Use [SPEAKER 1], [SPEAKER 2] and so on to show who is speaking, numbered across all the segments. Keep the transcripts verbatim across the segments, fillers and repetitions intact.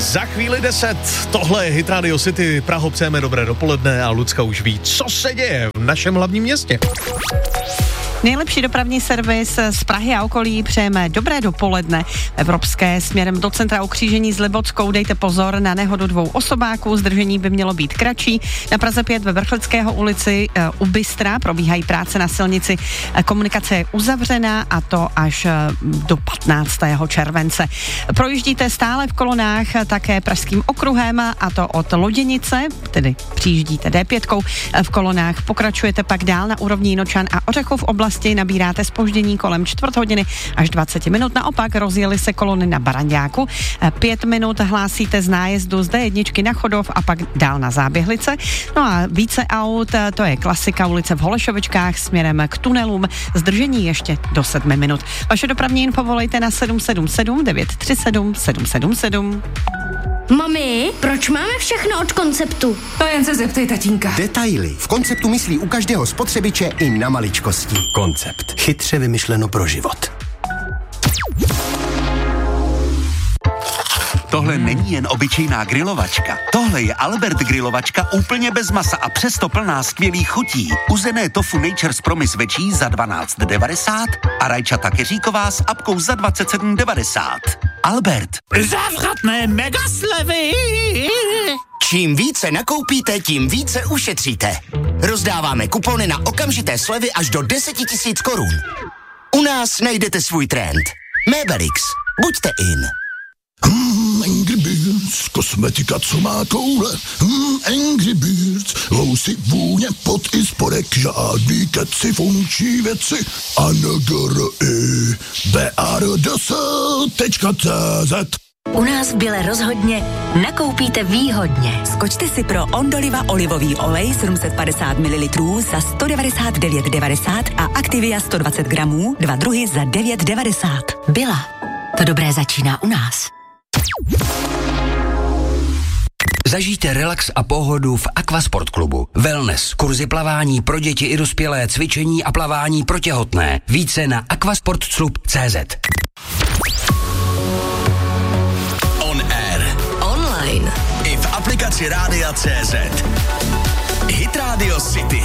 [SPEAKER 1] Za chvíli deset, tohle je Hit Radio City, Praho, přejeme dobré dopoledne a Lucka už ví, co se děje v našem hlavním městě.
[SPEAKER 2] Nejlepší dopravní servis z Prahy a okolí přejeme dobré dopoledne. Evropské směrem do centra ukřížení s Libotskou dejte pozor na nehodu dvou osobáků, zdržení by mělo být kratší. Na Praze pět ve Vrchlického ulici uh, u Bystra probíhají práce na silnici. Komunikace je uzavřená a to až uh, do patnáctého července. Projíždíte stále v kolonách také pražským okruhem a to od Loděnice, tedy přijíždíte dé pět v kolonách, pokračujete pak dál na úrovni Jinočan a Ořechov oblasti, nabíráte zpoždění kolem čtvrt hodiny až dvacet minut. Naopak rozjeli se kolony na Baranďáku. Pět minut hlásíte z nájezdu z dé jedna na Chodov a pak dál na Záběhlice. No a více aut, to je klasika ulice v Holešovičkách směrem k tunelům. Zdržení ještě do sedmi minut. Vaše dopravní info volejte na sedm sedm sedm devět tři sedm sedm sedm sedm.
[SPEAKER 3] Mami, proč máme všechno od Konceptu?
[SPEAKER 4] To jen se zeptej tatínka.
[SPEAKER 5] Detaily. V Konceptu myslí u každého spotřebiče i na maličkosti. Koncept. Chytře vymyšleno pro život.
[SPEAKER 6] Tohle není jen obyčejná grilovačka. Tohle je Albert grilovačka úplně bez masa a přesto plná skvělých chutí. Uzené tofu Nature's Promise večí za dvanáct devadesát a rajčata keříková s apkou za dvacet sedm devadesát. Albert.
[SPEAKER 7] Závratné megaslevy!
[SPEAKER 5] Čím více nakoupíte, tím více ušetříte. Rozdáváme kupony na okamžité slevy až do deset tisíc korun. U nás najdete svůj trend. Mebelix. Buďte in.
[SPEAKER 8] Hmm, Angry Birds, kosmetika, co má koule. Hmm, Angry Birds, lousy, vůně, pot i spodek, žádný keci, funkční věci. A N G R I B R D S tečka cé zet.
[SPEAKER 9] U nás v Bile rozhodně nakoupíte výhodně. Skočte si pro Ondoliva olivový olej sedm set padesát mililitrů za sto devadesát devět devadesát a Activia sto dvacet gramů, dva druhy za devět devadesát. Bila. To dobré začíná u nás.
[SPEAKER 10] Zažijte relax a pohodu v Aquasport klubu. Wellness, kurzy plavání pro děti i dospělé, cvičení a plavání pro těhotné. Více na aquasportclub tečka cé zet.
[SPEAKER 6] On air.
[SPEAKER 9] Online.
[SPEAKER 6] I v aplikaci Rádia tečka cé zet. Hit Radio City.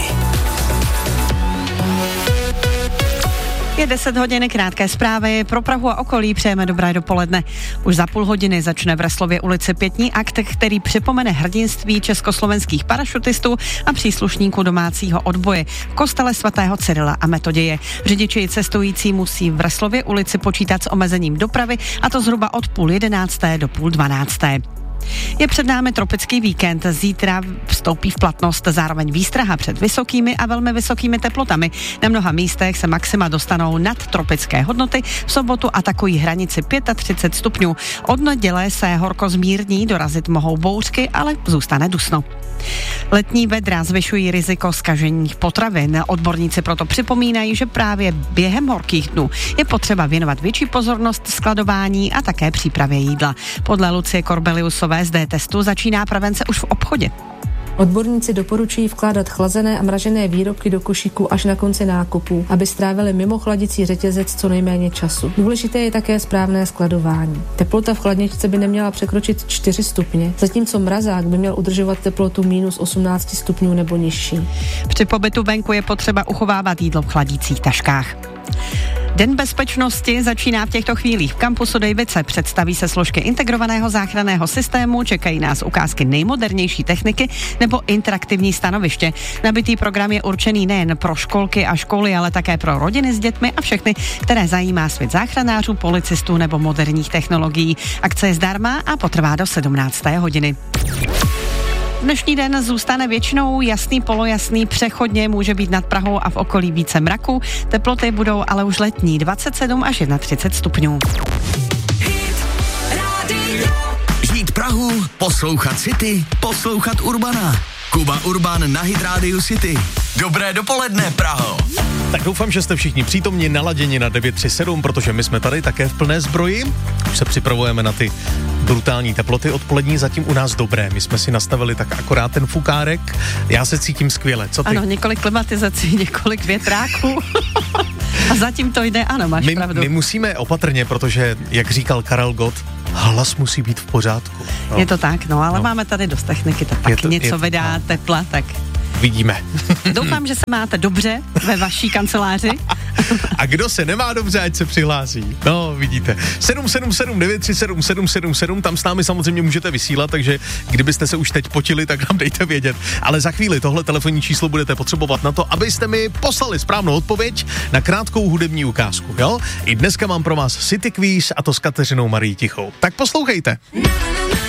[SPEAKER 2] Je deset hodin, krátké zprávy. Pro Prahu a okolí přejeme dobré dopoledne. Už za půl hodiny začne v Reslově ulici Pětní akt, který připomene hrdinství československých parašutistů a příslušníků domácího odboje v kostele svatého Cyrila a Metoděje. Řidiči i cestující musí v Reslově ulici počítat s omezením dopravy, a to zhruba od půl jedenácté do půl dvanácté. Je před námi tropický víkend, zítra vstoupí v platnost zároveň výstraha před vysokými a velmi vysokými teplotami. Na mnoha místech se maxima dostanou nad tropické hodnoty, v sobotu atakují hranici třicet pět stupňů. Od neděle se horko zmírní, dorazit mohou bouřky, ale zůstane dusno. Letní vedra zvyšují riziko zkažených potravin. Odborníci proto připomínají, že právě během horkých dnů je potřeba věnovat větší pozornost skladování a také přípravě jídla. Podle Lucie Korbeliusové z D-testu začíná prevence už v obchodě.
[SPEAKER 11] Odborníci doporučují vkládat chlazené a mražené výrobky do košíku až na konci nákupu, aby strávili mimo chladicí řetězec co nejméně času. Důležité je také správné skladování. Teplota v chladničce by neměla překročit čtyři stupně, zatímco mrazák by měl udržovat teplotu minus osmnáct stupňů nebo nižší.
[SPEAKER 2] Při pobytu venku je potřeba uchovávat jídlo v chladících taškách. Den bezpečnosti začíná v těchto chvílích. V kampusu Dejvice představí se složky integrovaného záchranného systému, čekají nás ukázky nejmodernější techniky nebo interaktivní stanoviště. Nabitý program je určený nejen pro školky a školy, ale také pro rodiny s dětmi a všechny, které zajímá svět záchranářů, policistů nebo moderních technologií. Akce je zdarma a potrvá do sedmnácté hodiny. Dnešní den zůstane většinou jasný, polojasný, přechodně může být nad Prahou a v okolí více mraků. Teploty budou ale už letní, dvacet sedm až třicet jedna stupňů.
[SPEAKER 6] Žít Prahu, poslouchat City, poslouchat Urbana. Kuba Urban na Hit Radio City. Dobré dopoledne, Praho.
[SPEAKER 1] Tak doufám, že jste všichni přítomni naladěni na devět tři sedm, protože my jsme tady také v plné zbroji. Už se připravujeme na ty brutální teploty odpolední, zatím u nás dobré. My jsme si nastavili tak akorát ten fukárek. Já se cítím skvěle. Co ty?
[SPEAKER 2] Ano, několik klimatizací, několik větráků. A zatím to jde, ano, máš
[SPEAKER 1] my,
[SPEAKER 2] pravdu.
[SPEAKER 1] My musíme opatrně, protože, jak říkal Karel Gott, hlas musí být v pořádku. No.
[SPEAKER 2] Je to tak, no, ale
[SPEAKER 1] no.
[SPEAKER 2] máme tady dost techniky, to taky
[SPEAKER 1] to,
[SPEAKER 2] něco
[SPEAKER 1] je,
[SPEAKER 2] vydá,
[SPEAKER 1] no.
[SPEAKER 2] tepla, tak...
[SPEAKER 1] Vidíme.
[SPEAKER 2] Doufám, že se máte dobře ve vaší kanceláři.
[SPEAKER 1] A kdo se nemá dobře, ať se přihlásí. No, vidíte. sedm sedm sedm devět tři sedm sedm sedm sedm, tam s námi samozřejmě můžete vysílat, takže kdybyste se už teď potili, tak nám dejte vědět. Ale za chvíli tohle telefonní číslo budete potřebovat na to, abyste mi poslali správnou odpověď na krátkou hudební ukázku, jo? I dneska mám pro vás City Quiz, a to s Kateřinou Marí Tichou. Tak poslouchejte.